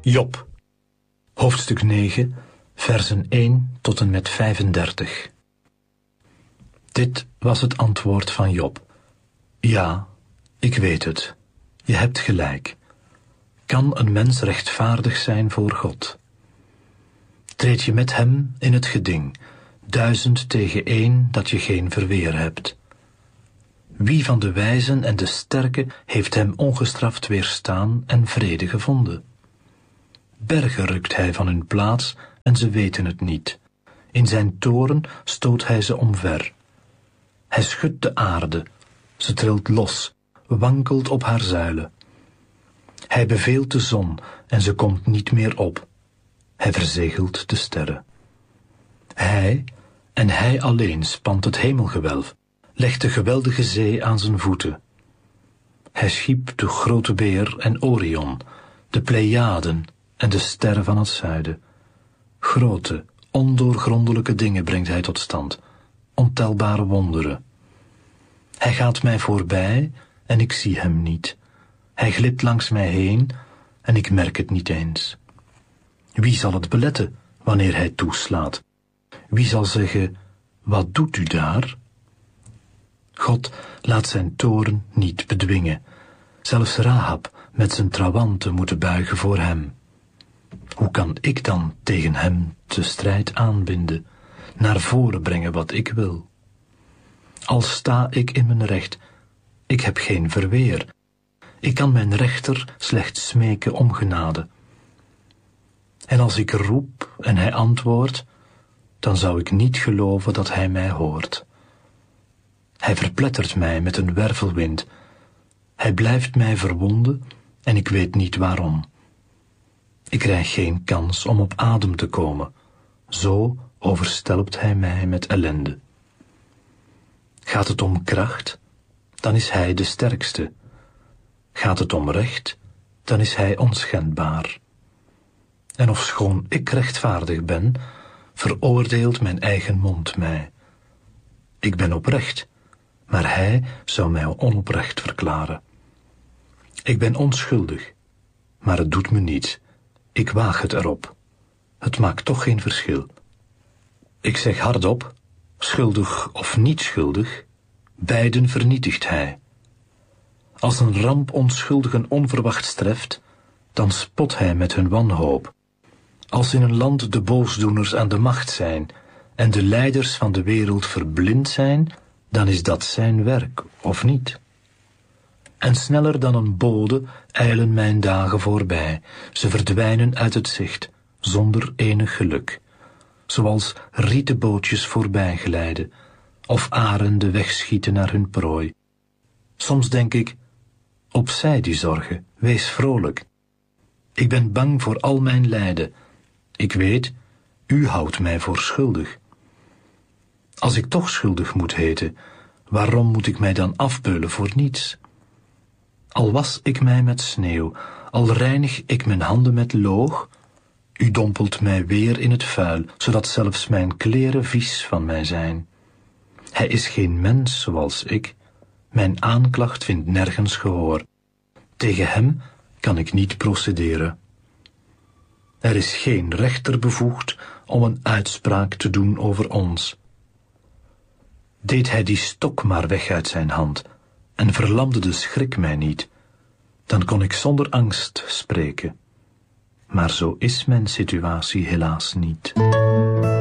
Job, hoofdstuk 9, versen 1 tot en met 35. Dit was het antwoord van Job. Ja, ik weet het. Je hebt gelijk. Kan een mens rechtvaardig zijn voor God? Treed je met hem in het geding, 1000 tegen 1, dat je geen verweer hebt. Wie van de wijzen en de sterken heeft hem ongestraft weerstaan en vrede gevonden? Bergen rukt hij van hun plaats en ze weten het niet. In zijn toren stoot hij ze omver. Hij schudt de aarde, ze trilt los, wankelt op haar zuilen. Hij beveelt de zon en ze komt niet meer op. Hij verzegelt de sterren. Hij, en hij alleen, spant het hemelgewelf, legt de geweldige zee aan zijn voeten. Hij schiep de grote beer en Orion, de Pleiaden en de sterren van het zuiden. Grote, ondoorgrondelijke dingen brengt hij tot stand, ontelbare wonderen. Hij gaat mij voorbij en ik zie hem niet. Hij glipt langs mij heen en ik merk het niet eens. Wie zal het beletten wanneer hij toeslaat? Wie zal zeggen, wat doet u daar? God laat zijn toorn niet bedwingen. Zelfs Rahab met zijn trawanten moet buigen voor hem. Hoe kan ik dan tegen hem de strijd aanbinden, naar voren brengen wat ik wil? Al sta ik in mijn recht, ik heb geen verweer. Ik kan mijn rechter slechts smeken om genade. En als ik roep en hij antwoordt, dan zou ik niet geloven dat hij mij hoort. Hij verplettert mij met een wervelwind. Hij blijft mij verwonden en ik weet niet waarom. Ik krijg geen kans om op adem te komen. Zo overstelpt hij mij met ellende. Gaat het om kracht, dan is hij de sterkste. Gaat het om recht, dan is hij onschendbaar. En ofschoon ik rechtvaardig ben, veroordeelt mijn eigen mond mij. Ik ben oprecht, maar hij zou mij onoprecht verklaren. Ik ben onschuldig, maar het doet me niets. Ik waag het erop. Het maakt toch geen verschil. Ik zeg hardop, schuldig of niet schuldig, beiden vernietigt hij. Als een ramp onschuldigen onverwachts treft, dan spot hij met hun wanhoop. Als in een land de boosdoeners aan de macht zijn en de leiders van de wereld verblind zijn, dan is dat zijn werk, of niet? En sneller dan een bode eilen mijn dagen voorbij. Ze verdwijnen uit het zicht, zonder enig geluk. Zoals rieten bootjes voorbij glijden, of arenden wegschieten naar hun prooi. Soms denk ik, opzij die zorgen, wees vrolijk. Ik ben bang voor al mijn lijden. Ik weet, u houdt mij voor schuldig. Als ik toch schuldig moet heten, waarom moet ik mij dan afbeulen voor niets? Al was ik mij met sneeuw, al reinig ik mijn handen met loog, u dompelt mij weer in het vuil, zodat zelfs mijn kleren vies van mij zijn. Hij is geen mens zoals ik. Mijn aanklacht vindt nergens gehoor. Tegen hem kan ik niet procederen. Er is geen rechter bevoegd om een uitspraak te doen over ons. Deed hij die stok maar weg uit zijn hand en verlamde de schrik mij niet, dan kon ik zonder angst spreken. Maar zo is mijn situatie helaas niet.